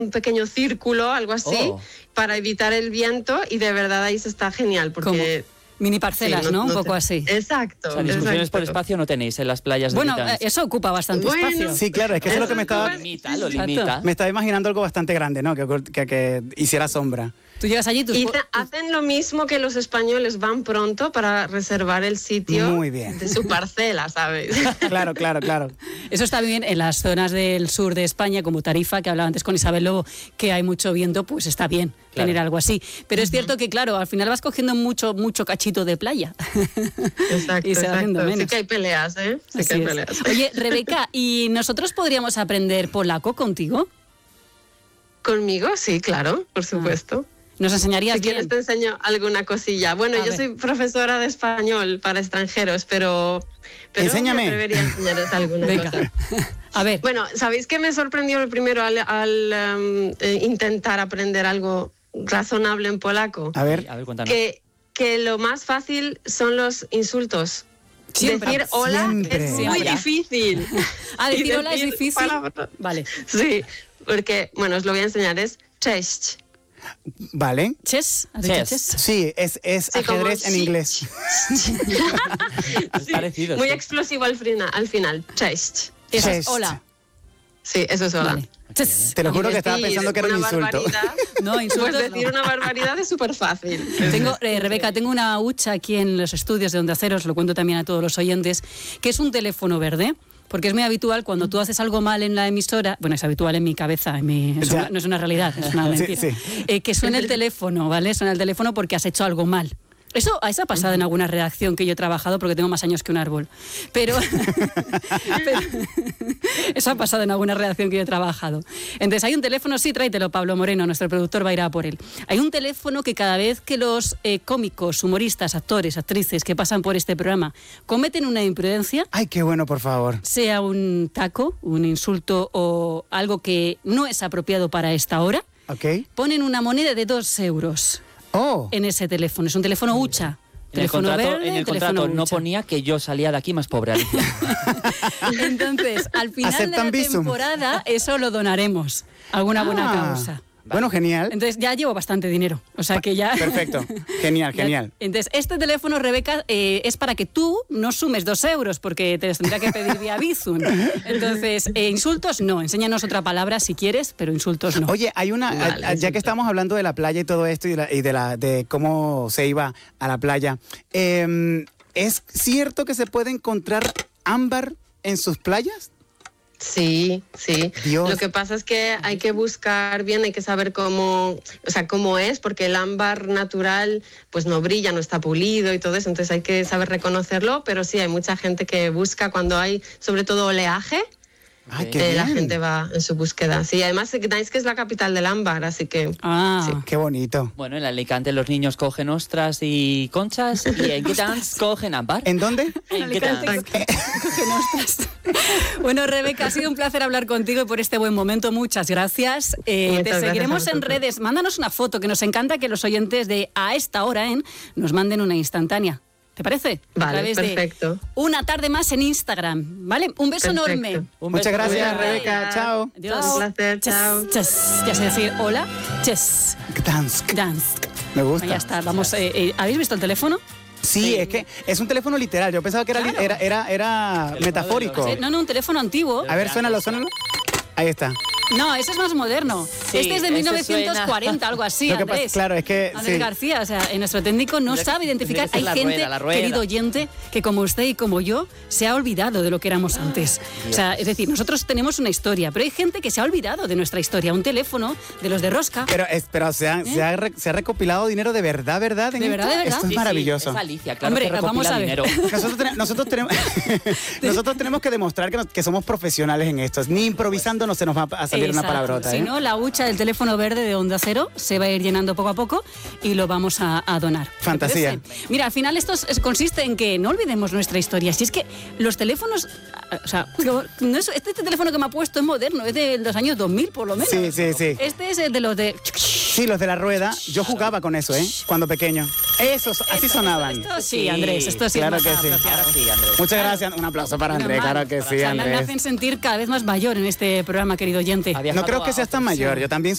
pequeño círculo, algo así, para evitar el viento, y de verdad ahí se está genial, porque... Mini parcelas, sí, ¿no? Un poco así. Exacto. O sea, discusiones por espacio no tenéis en las playas de Litans. Eso ocupa bastante espacio. Sí, claro, es que eso es lo que me estaba... Lo limita. Me estaba imaginando algo bastante grande, ¿no? Que hiciera sombra. Tú llegas allí... hacen lo mismo que los españoles, van pronto para reservar el sitio. Muy bien. De su parcela, ¿sabes? Claro. Eso está bien en las zonas del sur de España, como Tarifa, que hablaba antes con Isabel Lobo, que hay mucho viento, pues está bien tener algo así. Pero es cierto que, claro, al final vas cogiendo mucho cachito de playa. Exacto, y se va haciendo menos. Sí que hay peleas, ¿eh? Sí que hay peleas. Oye, Rebeca, ¿y nosotros podríamos aprender polaco contigo? ¿Conmigo? Sí, claro, por supuesto. ¿Nos enseñarías Si quieres te enseño alguna cosilla. Bueno, yo soy profesora de español para extranjeros, pero enséñame. Me atrevería a enseñaros alguna cosa. A ver. Bueno, ¿sabéis qué me sorprendió primero al intentar aprender algo razonable en polaco? A ver, cuéntanos. Que lo más fácil son los insultos. Siempre. Decir hola es muy difícil. Decir hola es difícil. Vale. Sí, porque, bueno, os lo voy a enseñar, es cześć. Vale. ¿Chess? Sí, es ajedrez en inglés. Sí, parecido, muy explosivo al final. Cześć. Eso es hola. Sí, eso es hola. Vale. Te lo juro que estaba pensando que era un insulto. No, insultos. Pues decir una barbaridad es súper fácil. Rebeca, tengo una hucha aquí en los estudios de Onda Cero, os lo cuento también a todos los oyentes, que es un teléfono verde. Porque es muy habitual cuando tú haces algo mal en la emisora, bueno, es habitual en mi cabeza, no es una realidad, es una mentira, que suene el teléfono, ¿vale? Suena el teléfono porque has hecho algo mal. Eso ha pasado en alguna redacción que yo he trabajado porque tengo más años que un árbol. Pero eso ha pasado en alguna redacción que yo he trabajado. Entonces hay un teléfono, sí, tráetelo, Pablo Moreno, nuestro productor va a ir a por él. Hay un teléfono que cada vez que los cómicos, humoristas, actores, actrices que pasan por este programa cometen una imprudencia... ¡Ay, qué bueno, por favor! Sea un taco, un insulto o algo que no es apropiado para esta hora, ponen una moneda de 2 euros. En ese teléfono. Es un teléfono hucha. En el contrato no ponía que yo salía de aquí más pobre. Entonces, al final de la temporada, eso lo donaremos a alguna buena causa. Bueno, genial. Entonces ya llevo bastante dinero, o sea que ya... Perfecto, genial. Entonces este teléfono, Rebeca, es para que tú no sumes 2 euros, porque te los tendría que pedir vía Bizum. Entonces, insultos no, enséñanos otra palabra si quieres, pero insultos no. Oye, hay una, ya que estamos hablando de la playa y todo esto, y de cómo se iba a la playa, ¿es cierto que se puede encontrar ámbar en sus playas? Sí. Dios. Lo que pasa es que hay que buscar bien, hay que saber cómo es, porque el ámbar natural pues no brilla, no está pulido y todo eso, entonces hay que saber reconocerlo, pero sí, hay mucha gente que busca cuando hay, sobre todo, oleaje. Ay, qué la gente va en su búsqueda. Sí, además Gdańsk es la capital del ámbar, así que... sí. Qué bonito. Bueno, en Alicante los niños cogen ostras y conchas y en Gdańsk cogen ámbar. ¿En dónde? En Alicante cogen ostras. Bueno, Rebeca, ha sido un placer hablar contigo y por este buen momento. Muchas gracias. Te seguiremos en redes. Mándanos una foto, que nos encanta que los oyentes de A Esta Hora nos manden una instantánea. ¿Te parece? Vale, perfecto. Una tarde más en Instagram, ¿vale? Un beso enorme. Muchas gracias, Rebeca. Chao. Adiós. Un placer, chao. Ya sé decir hola. Chess. Gdańsk. Gdańsk. Me gusta. Ya está, vamos. ¿Habéis visto el teléfono? Sí, es que es un teléfono literal. Yo pensaba que era metafórico. No, un teléfono antiguo. A ver, suénalo. Ahí está. No, ese es más moderno. Sí, este es de 1940, algo así, Andrés. Claro, es que... Andrés García, o sea, nuestro técnico no sabe identificar. Hay gente, querido oyente, que como usted y como yo, se ha olvidado de lo que éramos antes. O sea, es decir, nosotros tenemos una historia, pero hay gente que se ha olvidado de nuestra historia. Un teléfono de los de rosca. Pero se ha recopilado dinero de verdad. ¿De verdad? Esto es maravilloso. Es Alicia, claro. Hombre, vamos a ver. Dinero. Nosotros tenemos que demostrar que somos profesionales en esto. Ni improvisando no se nos va a salir una palabrota. Si no, la hucha del teléfono verde de Onda Cero se va a ir llenando poco a poco y lo vamos a donar. Fantasía. Mira, al final esto consiste en que no olvidemos nuestra historia. Si es que los teléfonos... O sea, no es, este teléfono que me ha puesto es moderno, es de los años 2000 por lo menos. Sí. Este es de los de... Sí, los de la rueda. Yo jugaba con eso, cuando pequeño. Así sonaban. Esto sí, Andrés, esto sí. Claro que sí. Andrés. Muchas gracias. Un aplauso para Andrés, claro que sí, Andrés. Me hacen sentir cada vez más mayor en este programa, querido oyente. No creo que seas tan mayor, yo también